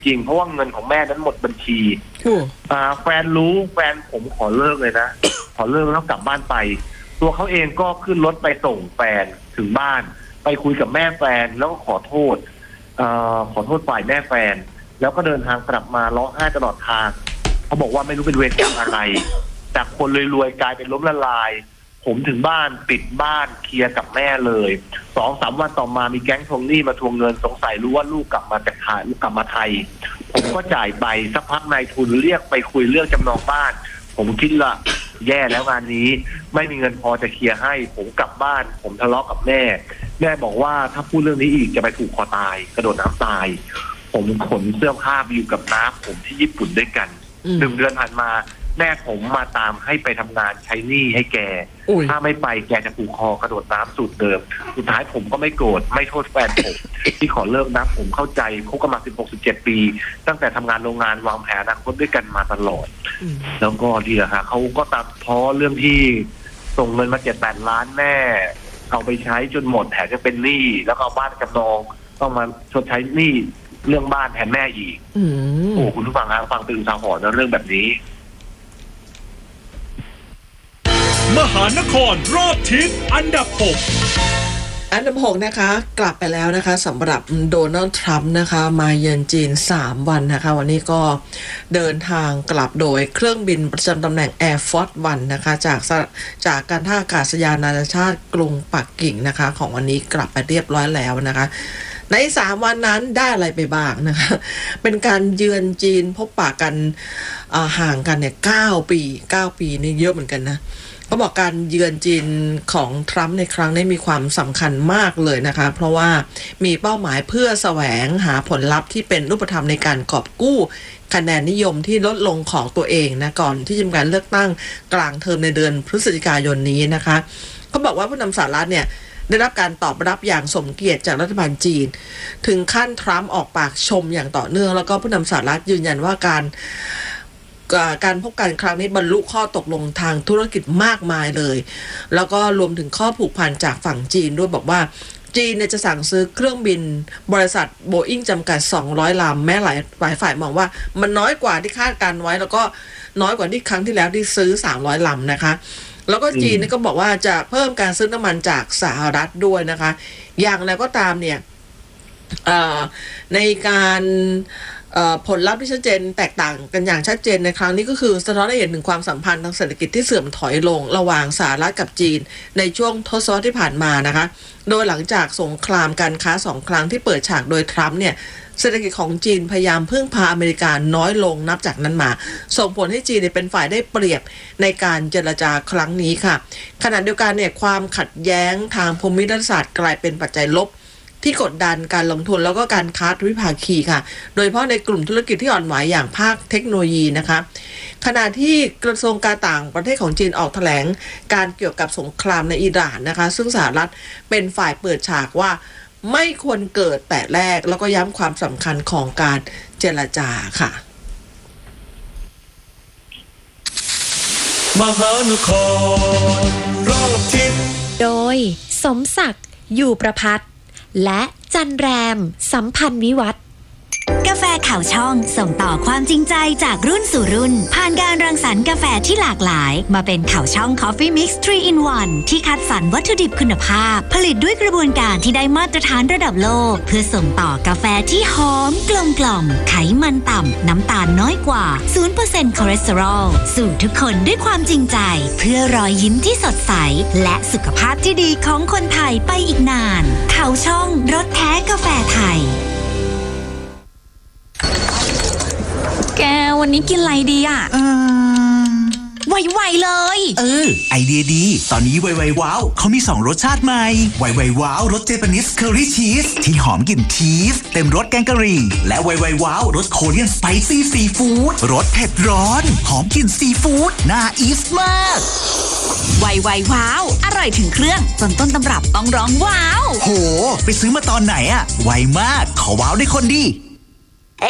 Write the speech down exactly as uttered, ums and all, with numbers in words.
จริงเพราะว่าเงินของแม่นั้นหมดบัญชีอ่าแฟนรู้แฟนผมขอเลิกเลยนะ ขอเลิกแล้วกลับบ้านไปตัวเขาเองก็ขึ้นรถไปส่งแฟนถึงบ้านไปคุยกับแม่แฟนแล้วก็ขอโทษเอ่อขอโทษฝ่ายแม่แฟนแล้วก็เดินทางกลับมาร้องไห้ตลอดทางเขาบอกว่าไม่รู้เป็นเวรกรรมอะไรจากคนรวยๆกลายเป็นล้มละลายผมถึงบ้านปิดบ้านเคลียร์กับแม่เลยสองสามวันต่อมามีแก๊งทวงหนี้มาทวงเงินสงสัยรู้ว่าลูกกลับมาจากไทยลูกกลับมาไทยผมก็จ่ายไปสักพักนายทุนเรียกไปคุยเรื่องจำนองบ้านผมคิดละแย่แล้วงานนี้ไม่มีเงินพอจะเคลียร์ให้ผมกลับบ้านผมทะเลาะกับแม่แม่บอกว่าถ้าพูดเรื่องนี้อีกจะไปถูกคอตายกระโดดน้ำตายผมขนเสื้อผ้าไปอยู่กับน้าผมที่ญี่ปุ่นด้วยกันหนึ่งเดือนผ่านมาแม่ผมมาตามให้ไปทำงานใช้หนี้ให้แกถ้าไม่ไปแกจะผูกคอกระโดดน้ำสูตรเดิมสุดท้ายผมก็ไม่โกรธไม่โทษแฟนผมที่ขอเลิกนะผมเข้าใจคบกันมาสิบหก สิบเจ็ดปีตั้งแต่ทำงานโรงงานวางแผนอนาคตด้วยกันมาตลอดแล้วก็ดีอะค่ะเขาก็ตัดพ้อเรื่องที่ส่งเงินมาเจ็ดแปดล้านแม่เอาไปใช้จนหมดแถมจะเป็นหนี้แล้วก็เอาบ้านจำนองต้องมาชดใช้หนี้เรื่องบ้านแทนแม่อีกโอ้คุณผู้ฟังฮะฟังตื่นสาหรณ์นะเรื่องแบบนี้มหานครรอบทิศอันดับหกอันดับหกนะคะกลับไปแล้วนะคะสำหรับโดนัลด์ทรัมป์นะคะมาเยือนจีนสามวันนะคะวันนี้ก็เดินทางกลับโดยเครื่องบินประจำตำแหน่ง Air Force วันนะคะจากจากการท่าอากาศยานนานาชาติกรุงปักกิ่งนะคะของวันนี้กลับไปเรียบร้อยแล้วนะคะในสามวันนั้นได้อะไรไปบ้างนะคะเป็นการเยือนจีนพบปะกันห่างกันเนี่ยเก้าปีเก้าปีนี่เยอะเหมือนกันนะเขาบอกการเยือนจีนของทรัมป์ในครั้งนี้มีความสำคัญมากเลยนะคะเพราะว่ามีเป้าหมายเพื่อแสวงหาผลลัพธ์ที่เป็นรูปธรรมในการกอบกู้คะแนนนิยมที่ลดลงของตัวเองนะก่อนที่จะมีการเลือกตั้งกลางเทอมในเดือนพฤศจิกายนนี้นะคะเขาบอกว่าผู้นำสหรัฐเนี่ยได้รับการตอบรับอย่างสมเกียรติจากรัฐบาลจีนถึงขั้นทรัมป์ออกปากชมอย่างต่อเนื่องแล้วก็ผู้นำสหรัฐยืนยันว่าการการพบกันครั้งนี้บรรลุข้อตกลงทางธุรกิจมากมายเลยแล้วก็รวมถึงข้อผูกพันจากฝั่งจีนด้วยบอกว่าจีนเนี่ยจะสั่งซื้อเครื่องบินบริษัทโบอิ้งจำกัดสองร้อยลำแม้หลายฝ่ายฝ่ายมองว่ามันน้อยกว่าที่คาดการไว้แล้วก็น้อยกว่าที่ครั้งที่แล้วที่ซื้อสามร้อยลำนะคะแล้วก็จีนก็บอกว่าจะเพิ่มการซื้อน้ำมันจากสหรัฐด้วยนะคะอย่างไรก็ตามเนี่ยในการผลลัพธ์ที่ชัดเจนแตกต่างกันอย่างชัดเจนในครั้งนี้ก็คือสะท้อนให้เห็นถึงความสัมพันธ์ทางเศรษฐกิจที่เสื่อมถอยลงระหว่างสหรัฐกับจีนในช่วงทศวรรษที่ผ่านมานะคะโดยหลังจากสงครามการค้าสองครั้งที่เปิดฉากโดยทรัมป์เนี่ยเศรษฐกิจของจีนพยายามพึ่งพาอเมริกาน้อยลงนับจากนั้นมาส่งผลให้จีนเป็นฝ่ายได้เปรียบในการเจรจาครั้งนี้ค่ะขณะเดียวกันเนี่ยความขัดแย้งทางภูมิรัฐศาสตร์กลายเป็นปัจจัยลบที่กดดันการลงทุนแล้วก็การค้าทวิภาคีค่ะโดยเฉพาะในกลุ่มธุรกิจที่อ่อนไหวอย่างภาคเทคโนโลยีนะคะขณะที่กระทรวงการต่างประเทศของจีนออกแถลงการเกี่ยวกับสงครามในอิหร่านนะคะซึ่งสหรัฐเป็นฝ่ายเปิดฉากว่าไม่ควรเกิดแต่แรกแล้วก็ย้ำความสำคัญของการเจรจาค่ะมหานครรอบทิศโดยสมศักดิ์อยู่ประภัตและจันแรมสัมพันธ์วิวัฒน์กาแฟข่าวช่องส่งต่อความจริงใจจากรุ่นสู่รุ่นผ่านการรังสรรค์กาแฟที่หลากหลายมาเป็นข่าวช่อง Coffee Mix ทรี in วัน ที่คัดสรรวัตถุดิบคุณภาพผลิตด้วยกระบวนการที่ได้มาตรฐานระดับโลกเพื่อส่งต่อกาแฟที่หอมกลมกล่อมไขมันต่ำน้ำตาลน้อยกว่า ศูนย์เปอร์เซ็นต์ คอเลสเตอรอลสู่ทุกคนด้วยความจริงใจเพื่อรอยยิ้มที่สดใสและสุขภาพที่ดีของคนไทยไปอีกนานข่าวช่องรสแท้กาแฟไทยแกวันนี้กินอะไรดีอ่ะเออไวๆเลยเออไอเดียดีตอนนี้ไวๆว้าวเขามีสองรสชาติใหม่ไวๆว้าวรสเจแปนิสเคอรี่ชีสที่หอมกลิ่นชีสเต็มรสแกงกะหรี่และไวๆว้าวรสโคเรียนสไปซี่ซีฟู้ดรสเผ็ดร้อนหอมกลิ่นซีฟู้ดน่าอีสมากไวๆว้าวอร่อยถึงเครื่องจนต้นตำรับต้องร้องว้าวโหไปซื้อมาตอนไหนอะไวมากขอว้าวได้คนดี